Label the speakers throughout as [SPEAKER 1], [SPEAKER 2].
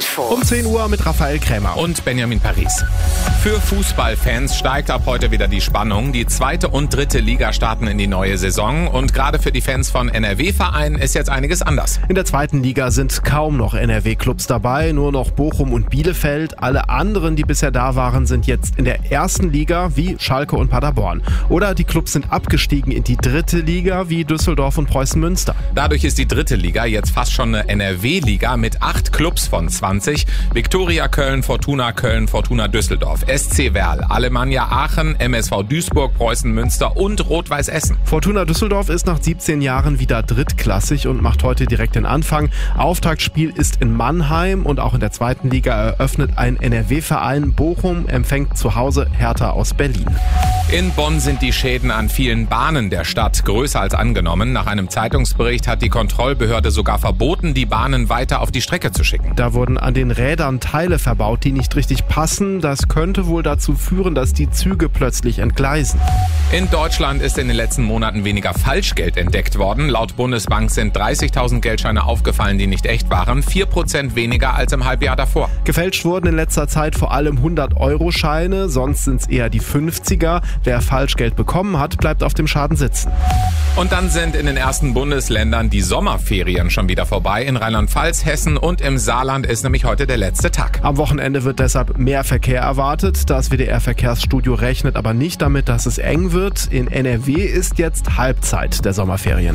[SPEAKER 1] Info.
[SPEAKER 2] Um 10 Uhr mit Raphael Krämer
[SPEAKER 3] und Benjamin Paris. Für Fußballfans steigt ab heute wieder die Spannung. Die 2. und 3. Liga starten in die neue Saison und gerade für die Fans von NRW-Vereinen ist jetzt einiges anders.
[SPEAKER 2] In der 2. Liga sind kaum noch NRW-Clubs dabei, nur noch Bochum und Bielefeld. Alle anderen, die bisher da waren, sind jetzt in der 1. Liga wie Schalke und Paderborn. Oder die Clubs sind abgestiegen in die 3. Liga wie Düsseldorf und Preußen Münster.
[SPEAKER 3] Dadurch ist die 3. Liga jetzt fast schon eine NRW-Liga mit 8 Clubs von 20. Viktoria Köln, Fortuna Düsseldorf, SC Werl, Alemannia Aachen, MSV Duisburg, Preußen Münster und Rot-Weiß Essen.
[SPEAKER 2] Fortuna Düsseldorf ist nach 17 Jahren wieder drittklassig und macht heute direkt den Anfang. Auftaktspiel ist in Mannheim und auch in der 2. Liga eröffnet ein NRW-Verein. Bochum empfängt zu Hause Hertha aus Berlin.
[SPEAKER 3] In Bonn sind die Schäden an vielen Bahnen der Stadt größer als angenommen. Nach einem Zeitungsbericht hat die Kontrollbehörde sogar verboten, die Bahnen weiter auf die Strecke zu schicken.
[SPEAKER 2] Da wurden an den Rädern Teile verbaut, die nicht richtig passen. Das könnte wohl dazu führen, dass die Züge plötzlich entgleisen.
[SPEAKER 3] In Deutschland ist in den letzten Monaten weniger Falschgeld entdeckt worden. Laut Bundesbank sind 30.000 Geldscheine aufgefallen, die nicht echt waren. 4% weniger als im Halbjahr davor.
[SPEAKER 2] Gefälscht wurden in letzter Zeit vor allem 100-Euro-Scheine, sonst sind es eher die 50er. Wer Falschgeld bekommen hat, bleibt auf dem Schaden sitzen.
[SPEAKER 3] Und dann sind in den ersten Bundesländern die Sommerferien schon wieder vorbei. In Rheinland-Pfalz, Hessen und im Saarland ist nämlich heute der letzte Tag.
[SPEAKER 2] Am Wochenende wird deshalb mehr Verkehr erwartet. Das WDR-Verkehrsstudio rechnet aber nicht damit, dass es eng wird. In NRW ist jetzt Halbzeit der Sommerferien.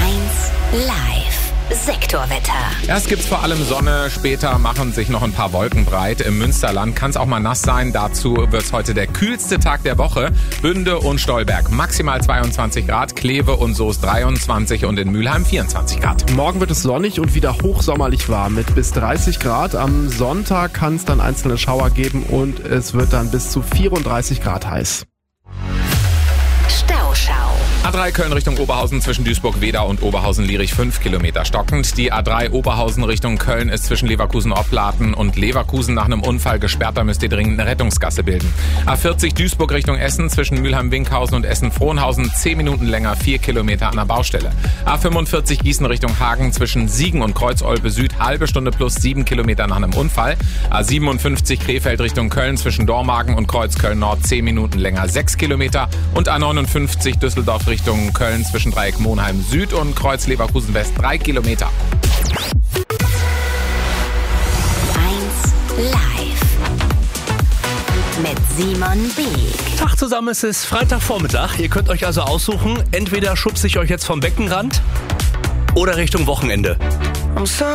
[SPEAKER 1] 1 Live. Sektorwetter.
[SPEAKER 3] Erst gibt's vor allem Sonne, später machen sich noch ein paar Wolken breit. Im Münsterland kann es auch mal nass sein. Dazu wird's heute der kühlste Tag der Woche. Bünde und Stolberg maximal 22 Grad, Kleve und Soest 23 und in Mülheim 24 Grad.
[SPEAKER 2] Morgen wird es sonnig und wieder hochsommerlich warm mit bis 30 Grad. Am Sonntag kann es dann einzelne Schauer geben und es wird dann bis zu 34 Grad heiß.
[SPEAKER 1] Stauschau.
[SPEAKER 3] A3 Köln Richtung Oberhausen zwischen Duisburg-Wedau und Oberhausen-Lierich 5 Kilometer stockend. Die A3 Oberhausen Richtung Köln ist zwischen Leverkusen-Oplaten und Leverkusen nach einem Unfall gesperrt. Da müsst ihr dringend eine Rettungsgasse bilden. A40 Duisburg Richtung Essen zwischen Mülheim-Winkhausen und Essen-Frohnhausen 10 Minuten länger, 4 Kilometer an der Baustelle. A45 Gießen Richtung Hagen zwischen Siegen und Kreuz-Olpe Süd halbe Stunde plus 7 Kilometer nach einem Unfall. A57 Krefeld Richtung Köln zwischen Dormagen und Kreuzköln Nord 10 Minuten länger, 6 Kilometer. Und A59 Düsseldorf Richtung Köln zwischen Dreieck Monheim Süd und Kreuz Leverkusen West 3 Kilometer.
[SPEAKER 1] 1 Live mit Simon Beek.
[SPEAKER 4] Tag zusammen, es ist Freitagvormittag. Ihr könnt euch also aussuchen, entweder schubse ich euch jetzt vom Beckenrand oder Richtung Wochenende.